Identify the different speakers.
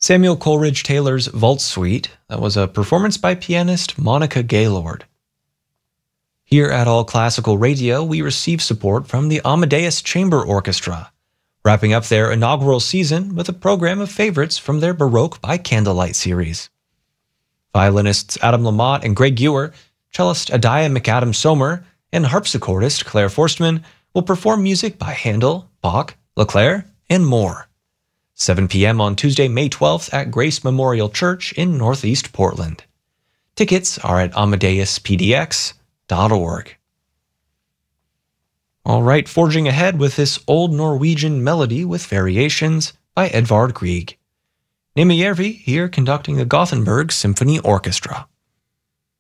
Speaker 1: Samuel Coleridge Taylor's Waltz Suite. That was a performance by pianist Monica Gaylord. Here at All Classical Radio, we receive support from the Amadeus Chamber Orchestra, wrapping up their inaugural season with a program of favorites from their Baroque by Candlelight series. Violinists Adam Lamott and Greg Ewer, cellist Adiah McAdam-Somer, and harpsichordist Claire Forstman will perform music by Handel, Bach, Leclerc, and more. 7 p.m. on Tuesday, May 12th at Grace Memorial Church in Northeast Portland. Tickets are at AmadeusPDX.org. All right, forging ahead with this old Norwegian melody with variations by Edvard Grieg. Nemajärvi here conducting the Gothenburg Symphony Orchestra.